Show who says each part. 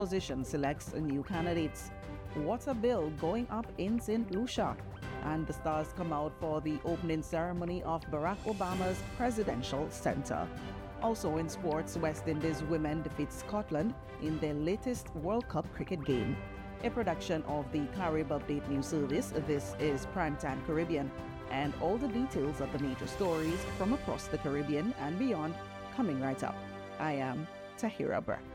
Speaker 1: Opposition selects new candidates. Water bill going up in St. Lucia. And the stars come out for the opening ceremony of Barack Obama's Presidential Center. Also in sports, West Indies women defeat Scotland in their latest World Cup cricket game. A production of the Carib Update News Service, this is Primetime Caribbean. And all the details of the major stories from across the Caribbean and beyond coming right up. I am Tahira Burke.